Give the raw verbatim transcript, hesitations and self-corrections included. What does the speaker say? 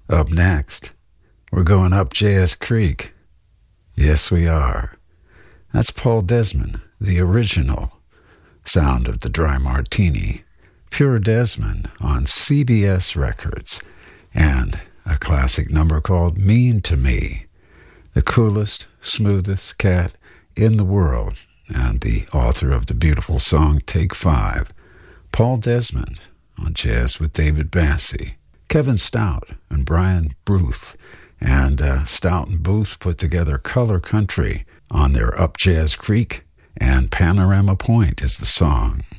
Up next, we're going up Jazz Creek. Yes, we are. That's Paul Desmond, the original sound of the Dry Martini. Pure Desmond on C B S Records. And a classic number called Mean to Me. The coolest, smoothest cat in the world. And the author of the beautiful song Take Five. Paul Desmond on Jazz with David Bassey. Kevin Stout and Brian Booth. And uh, Stout and Booth put together Color Country on their Up Jazz Creek, and Panorama Point is the song.